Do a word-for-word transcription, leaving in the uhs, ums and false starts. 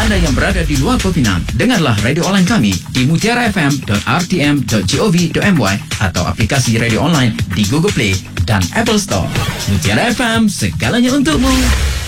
anda yang berada di luar Pinang, dengarlah radio online kami di mutiara f m dot r t m dot gov dot m y atau aplikasi radio online di Google Play dan Apple Store. Mutiara F M, segalanya untukmu.